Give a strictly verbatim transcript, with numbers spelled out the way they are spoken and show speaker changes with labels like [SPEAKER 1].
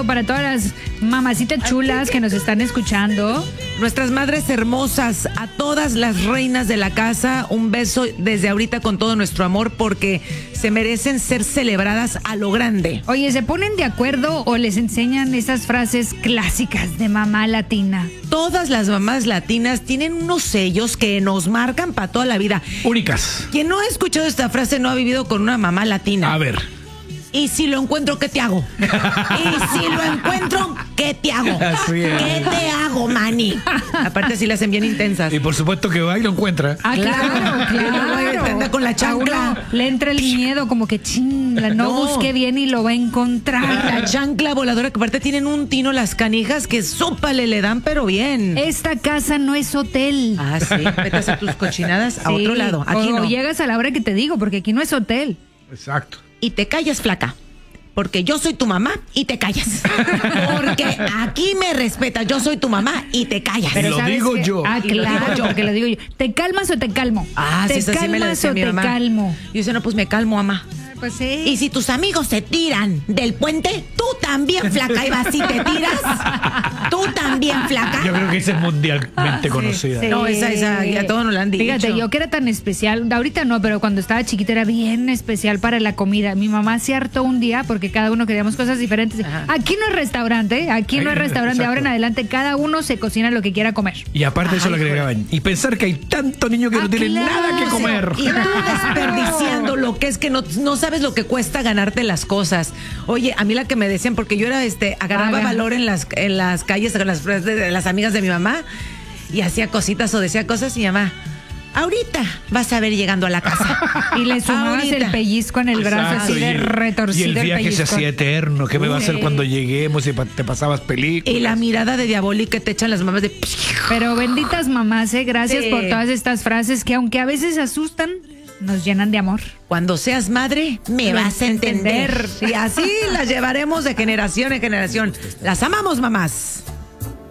[SPEAKER 1] para todas las mamacitas chulas que nos están escuchando.
[SPEAKER 2] Nuestras madres hermosas, a todas las reinas de la casa, un beso desde ahorita con todo nuestro amor porque se merecen ser celebradas a lo grande.
[SPEAKER 1] Oye, ¿se ponen de acuerdo o les enseñan esas frases clásicas de mamá latina?
[SPEAKER 2] Todas las mamás latinas tienen unos sellos que nos marcan para toda la vida.
[SPEAKER 3] Únicas.
[SPEAKER 2] Quien no ha escuchado esta frase no ha vivido con una mamá latina.
[SPEAKER 3] A ver.
[SPEAKER 2] Y si lo encuentro, ¿qué te hago? Y si lo encuentro, ¿qué te hago?
[SPEAKER 3] Así es.
[SPEAKER 2] ¿Qué te hago, mani? Aparte así las hacen bien intensas.
[SPEAKER 3] Y por supuesto que va y lo encuentra.
[SPEAKER 1] Ah, claro, claro.
[SPEAKER 2] Anda con la chancla.
[SPEAKER 1] A uno le entra el miedo, como que chinga, no,
[SPEAKER 2] No.
[SPEAKER 1] busque bien y lo va a encontrar.
[SPEAKER 2] La chancla voladora, que aparte tienen un tino las canijas que súpale le dan, pero bien.
[SPEAKER 1] Esta casa no es hotel.
[SPEAKER 2] Ah, sí, vete a hacer tus cochinadas a
[SPEAKER 1] Sí,
[SPEAKER 2] otro lado. Aquí
[SPEAKER 1] o,
[SPEAKER 2] no.
[SPEAKER 1] o llegas a la hora que te digo, porque aquí no es hotel.
[SPEAKER 3] Exacto.
[SPEAKER 2] Y te callas, flaca. Porque yo soy tu mamá y te callas. Porque aquí me respetas. Yo soy tu mamá y te callas.
[SPEAKER 3] Pero- lo
[SPEAKER 1] ¿sabes
[SPEAKER 3] digo
[SPEAKER 1] qué?
[SPEAKER 3] yo.
[SPEAKER 1] Ah,
[SPEAKER 2] Y lo
[SPEAKER 1] claro,
[SPEAKER 2] digo yo.
[SPEAKER 1] porque lo digo yo. ¿Te calmas o te calmo?
[SPEAKER 2] Ah,
[SPEAKER 1] ¿Te
[SPEAKER 2] sí, esa sí me la
[SPEAKER 1] calmas
[SPEAKER 2] decía
[SPEAKER 1] o
[SPEAKER 2] mi
[SPEAKER 1] te
[SPEAKER 2] mamá.
[SPEAKER 1] calmo?
[SPEAKER 2] Y yo decía, no, pues me calmo, mamá.
[SPEAKER 1] Pues sí.
[SPEAKER 2] Y si tus amigos se tiran del puente, tú también, flaca. Y vas, si te tiras, tú también, flaca.
[SPEAKER 3] Yo creo que esa es mundialmente
[SPEAKER 1] Sí,
[SPEAKER 3] conocida.
[SPEAKER 1] sí.
[SPEAKER 2] No, esa, esa, ya todos nos la han dicho.
[SPEAKER 1] Fíjate, yo que era tan especial, ahorita no, pero cuando estaba chiquita era bien especial para la comida. Mi mamá se hartó un día porque cada uno queríamos cosas diferentes.
[SPEAKER 2] Ajá.
[SPEAKER 1] Aquí no es restaurante, ¿eh? aquí no
[SPEAKER 3] Ay,
[SPEAKER 1] es restaurante. De ahora en
[SPEAKER 3] exacto.
[SPEAKER 1] adelante cada uno se cocina lo que quiera comer.
[SPEAKER 3] Y aparte de eso
[SPEAKER 2] Ay,
[SPEAKER 3] le agregaban. Y pensar que hay tanto niño que
[SPEAKER 1] Ah,
[SPEAKER 3] no tiene
[SPEAKER 1] claro.
[SPEAKER 3] nada que comer.
[SPEAKER 2] Y tú desperdiciando lo que es que no, no sabes lo que cuesta ganarte las cosas. Oye, a mí la que me decían, porque yo era, este, agarraba
[SPEAKER 1] Haga.
[SPEAKER 2] valor en las, en las calles con las, de las amigas de mi mamá y hacía cositas o decía cosas y mi mamá, ahorita vas a ver llegando a la casa.
[SPEAKER 1] Y le sumabas
[SPEAKER 2] Ahorita.
[SPEAKER 1] el pellizco en el brazo
[SPEAKER 3] Exacto,
[SPEAKER 1] así de
[SPEAKER 3] y el-
[SPEAKER 1] retorcido.
[SPEAKER 3] Y el viaje se
[SPEAKER 1] pellizco.
[SPEAKER 3] hacía eterno. ¿Qué me va a hacer
[SPEAKER 1] Sí.
[SPEAKER 3] cuando lleguemos y pa- te pasabas películas?
[SPEAKER 2] Y la mirada de diabólica que te echan las mamás de...
[SPEAKER 1] Pero benditas mamás, ¿eh? Gracias
[SPEAKER 2] Sí.
[SPEAKER 1] por todas estas frases que aunque a veces asustan, nos llenan de amor.
[SPEAKER 2] Cuando seas madre, me
[SPEAKER 1] Lo
[SPEAKER 2] vas a entender.
[SPEAKER 1] entender.
[SPEAKER 2] Y así las llevaremos de generación en generación. Las amamos, mamás.